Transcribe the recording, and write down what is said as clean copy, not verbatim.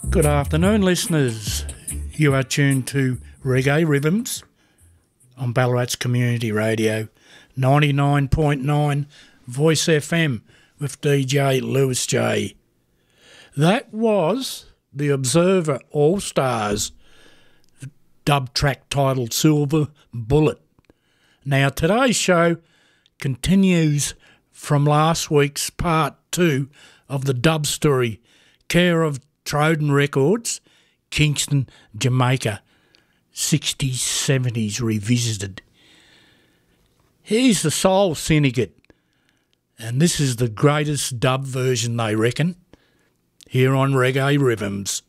Good afternoon, listeners. You are tuned to Reggae Rhythms on Ballarat's Community Radio, 99.9 Voice FM with DJ Lewis J. That was the Observer All-Stars dub track titled Silver Bullet. Now, today's show continues from last week's part 2 of the dub story, care of Troden Records, Kingston, Jamaica, 60s, 70s revisited. Here's the Soul Syndicate, and this is the greatest dub version, they reckon, here on Reggae Rhythms.